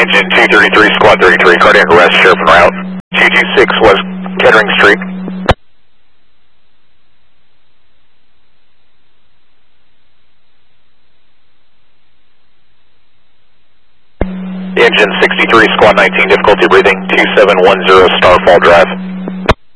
Engine 233, Squad 33, cardiac arrest, sheriff en route. 226 West Kettering Street. Engine 63, Squad 19, difficulty breathing, 2710 Starfall Drive.